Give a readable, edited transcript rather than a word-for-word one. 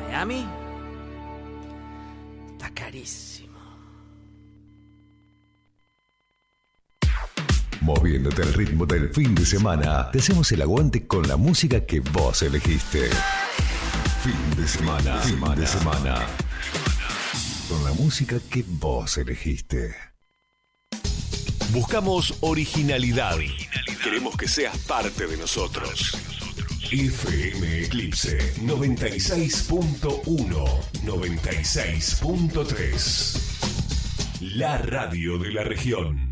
Miami está carísimo. Moviéndote al ritmo del fin de semana, te hacemos el aguante con la música que vos elegiste. Fin de semana. Con la música que vos elegiste. Buscamos originalidad. Queremos que seas parte de nosotros. FM Eclipse 96.1, 96.3. La radio de la región.